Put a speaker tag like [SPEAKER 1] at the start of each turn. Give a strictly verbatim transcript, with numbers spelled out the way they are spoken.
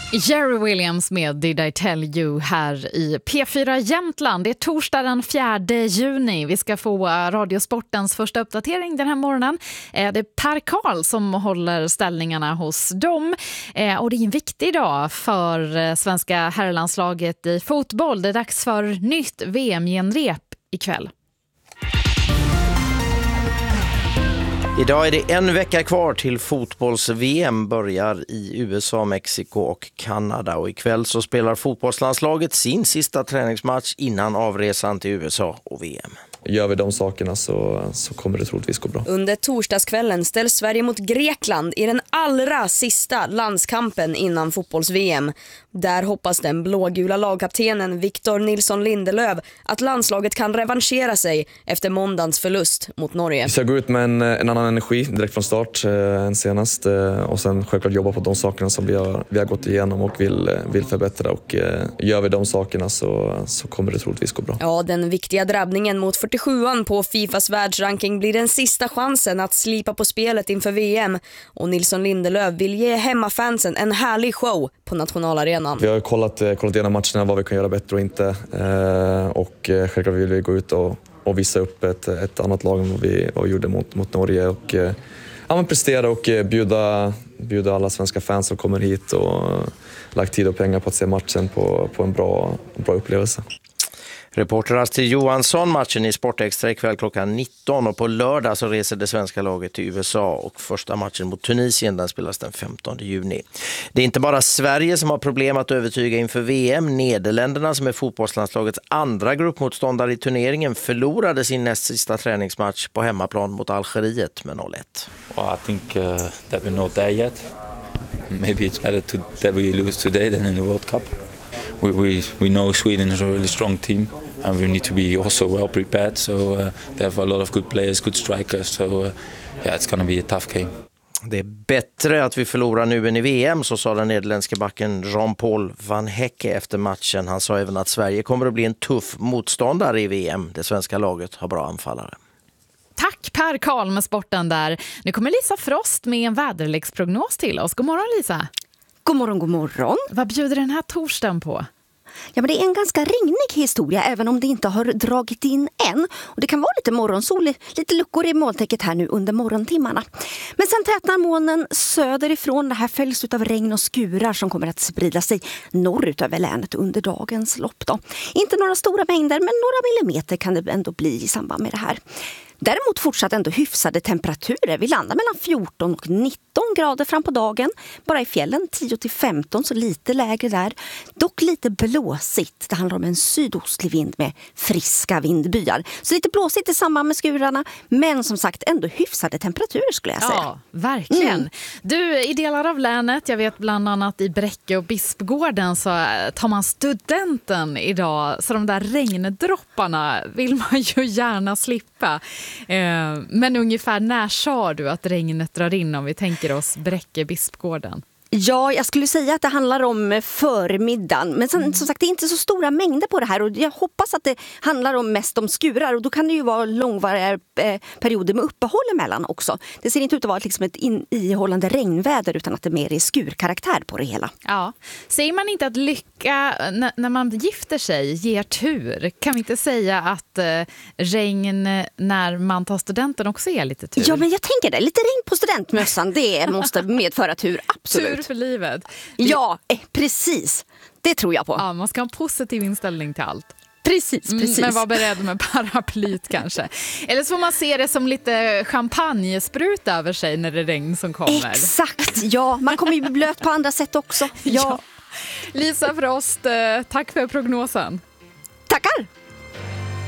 [SPEAKER 1] Jerry Williams med Did I Tell You här i P fyra Jämtland. Det är torsdag den fjärde juni. Vi ska få Radiosportens första uppdatering den här morgonen. Det är Per Karl som håller ställningarna hos dem. Och det är en viktig dag för svenska herrlandslaget i fotboll. Det är dags för nytt V M-genrep ikväll.
[SPEAKER 2] Idag är det en vecka kvar till fotbolls-V M börjar i U S A, Mexiko och Kanada. Och ikväll så spelar fotbollslandslaget sin sista träningsmatch innan avresan till U S A och V M.
[SPEAKER 3] Gör vi de sakerna så, så kommer det troligtvis gå bra.
[SPEAKER 4] Under torsdagskvällen ställs Sverige mot Grekland i den allra sista landskampen innan fotbolls-V M. Där hoppas den blågula lagkaptenen Victor Nilsson Lindelöf att landslaget kan revanschera sig efter måndagens förlust mot Norge.
[SPEAKER 3] Vi ska gå ut med en, en annan energi direkt från start eh, än senast eh, och sen självklart jobba på de sakerna som vi har, vi har gått igenom och vill, vill förbättra. Och eh, gör vi de sakerna så, så kommer det troligtvis gå bra.
[SPEAKER 4] Ja, den viktiga drabbningen mot fyrtiosjuan på Fifas världsranking blir den sista chansen att slipa på spelet inför V M. Och Nilsson Lindelöf vill ge hemmafansen en härlig show på nationalarenan.
[SPEAKER 3] Vi har kollat, kollat igenom matcherna, vad vi kan göra bättre och inte. Eh, och eh, självklart vill vi gå ut och, och visa upp ett, ett annat lag än vad vi vad vi gjorde mot, mot Norge. Och eh, ja, men prestera och eh, bjuda, bjuda alla svenska fans som kommer hit och eh, lagt tid och pengar på att se matchen på, på en bra, en bra upplevelse.
[SPEAKER 2] Reporter Astrid Johansson, matchen i Sportextra ikväll klockan nitton, och på lördag så reser det svenska laget till U S A och första matchen mot Tunisien den spelas den femtonde juni. Det är inte bara Sverige som har problem att övertyga inför V M. Nederländerna, som är fotbollslandslagets andra gruppmotståndare i turneringen, förlorade sin näst sista träningsmatch på hemmaplan mot Algeriet med noll ett.
[SPEAKER 5] Well, I think uh, that we're not there yet. Maybe it's better to, that we lose today than in the World Cup. We, we, we know Sweden is a really strong team and we need to be also well prepared, so uh, they have a lot of good players, good strikers, so uh, yeah, it's going to be a tough game.
[SPEAKER 2] Det är bättre att vi förlorar nu än i V M, så sa den nederländske backen Jean-Paul Van Hecke efter matchen. Han sa även att Sverige kommer att bli en tuff motståndare i V M. Det svenska laget har bra anfallare.
[SPEAKER 1] Tack Per Karl med sporten där. Nu kommer Lisa Frost med en väderleksprognos till oss. God morgon Lisa.
[SPEAKER 6] God morgon, god morgon.
[SPEAKER 1] Vad bjuder den här torsdagen på?
[SPEAKER 6] Ja, men det är en ganska regnig historia, även om det inte har dragit in än. Och det kan vara lite morgonsol, lite luckor i molntäcket här nu under morgontimmarna. Men sen tätnar molnen söderifrån. Det här följs av regn och skurar som kommer att sprida sig norrut över länet under dagens lopp då. Inte några stora mängder, men några millimeter kan det ändå bli i samband med det här. Däremot fortsatt ändå hyfsade temperaturer. Vi landar mellan fjorton och nitton grader fram på dagen. Bara i fjällen tio till femton, så lite lägre där. Dock lite blåsigt. Det handlar om en sydostlig vind med friska vindbyar. Så lite blåsigt i samband med skurarna. Men som sagt ändå hyfsade temperaturer skulle jag säga.
[SPEAKER 1] Ja, verkligen.
[SPEAKER 6] Mm.
[SPEAKER 1] Du, i delar av länet, jag vet bland annat i Bräcke och Bispgården, så tar man studenten idag. Så de där regndropparna vill man ju gärna slippa. Men ungefär när sa du att regnet drar in, om vi tänker oss Bräcke, Bispgården?
[SPEAKER 6] Ja, jag skulle säga att det handlar om förmiddagen. Men sen, som sagt, det är inte så stora mängder på det här. Och jag hoppas att det handlar om mest om skurar. Och då kan det ju vara långvariga eh, perioder med uppehåll emellan också. Det ser inte ut att vara liksom ett in- ihållande regnväder, utan att det mer är skurkaraktär på det hela.
[SPEAKER 1] Ja. Säger man inte att lycka n- när man gifter sig ger tur? Kan vi inte säga att eh, regn när man tar studenten också är lite tur?
[SPEAKER 6] Ja, men jag tänker det. Lite regn på studentmössan, det måste medföra tur, absolut.
[SPEAKER 1] Tur för livet.
[SPEAKER 6] Ja, eh, precis. Det tror jag på.
[SPEAKER 1] Ja, man ska ha en positiv inställning till allt.
[SPEAKER 6] Precis, precis.
[SPEAKER 1] Mm, men var beredd med paraplyt kanske. Eller så får man se det som lite champagnesprut över sig när det är regn som kommer.
[SPEAKER 6] Exakt, ja. Man kommer ju bli blöt på andra sätt också. Ja.
[SPEAKER 1] Ja. Lisa Frost, tack för prognosen.